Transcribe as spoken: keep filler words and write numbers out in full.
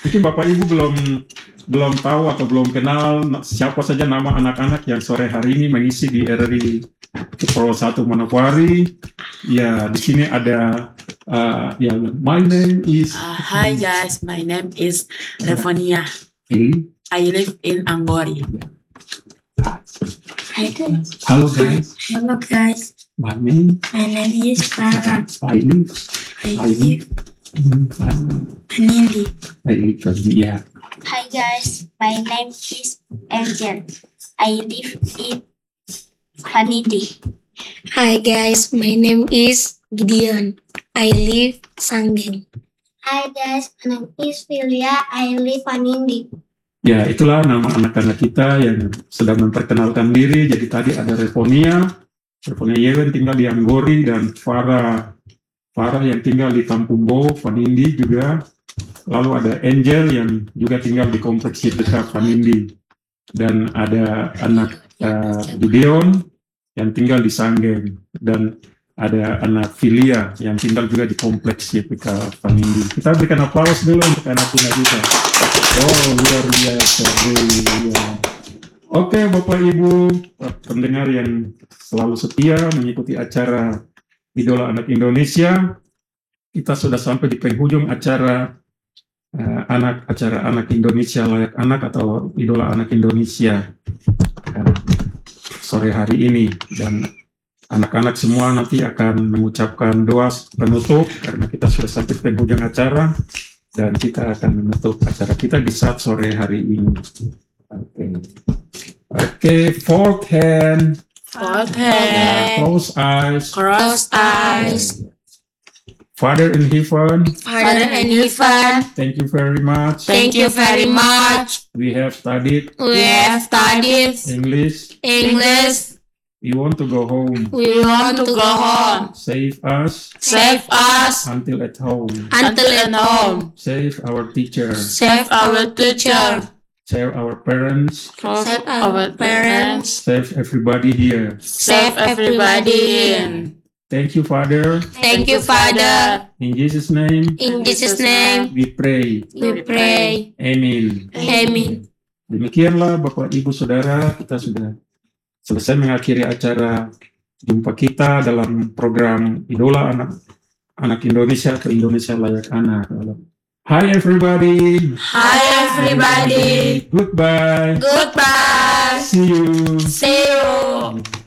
Mungkin Bapak Ibu belum belum tahu atau belum kenal siapa saja nama anak-anak yang sore hari ini mengisi di R R I Pro satu Manokwari. Ya, di sini ada uh, ya, my name is Uh, hi guys, my name is Revonia. Hmm? I live in Anggori. Hi guys. Halo guys, Hello guys. my name My name is Farah. I live I live in Anindi. I live ya. Hi guys. My name is Angel. I live in Vanidi. Hi guys. My name is Gideon. I live Sanggen. Hi guys. My name is Filia. I live Vanindi. Ya, itulah nama anak-anak kita yang sedang memperkenalkan diri. Jadi tadi ada Revonia, Revonia Yewen tinggal di Anggori, dan Farah, Farah yang tinggal di Kampung Bo, Vanindi juga. Lalu ada Angel yang juga tinggal di kompleks Y P K Vanindi. Dan ada anak uh, Gideon yang tinggal di Sanggen. Dan ada anak Filia yang tinggal juga di kompleks Y P K Vanindi. Kita berikan aplaus dulu untuk anak-anak kita. Oh, luar biasa. Ya. Oke, Bapak Ibu pendengar yang selalu setia mengikuti acara Idola Anak Indonesia, kita sudah sampai di penghujung acara uh, anak acara Anak Indonesia Layak Anak atau Idola Anak Indonesia uh, sore hari ini, dan anak-anak semua nanti akan mengucapkan doa penutup karena kita sudah sampai penghujung acara. Dan kita akan menutup acara kita di saat sore hari ini. Oke, okay. okay, fourth hand. Fourth hand. Close eyes. Cross eyes. Father in heaven. Father in heaven. Thank you very much. Thank you very much. We have studied We have studied English. English. We want to go home. We want to go home. Save us Save us until at home. until at home. Save our teachers. Save our teacher. Save our parents. Save our parents. Save everybody here. Save everybody in. Thank you, Father. Thank you, Father. In Jesus' name, In Jesus' name, we pray. we pray. Amin. Amen. Demikianlah Bapak Ibu Saudara, kita sudah selesai mengakhiri acara jumpa kita dalam program Idola Anak Anak Indonesia atau Indonesia Layak Anak. Hi everybody. Hi everybody. Goodbye. Goodbye. See you. See you.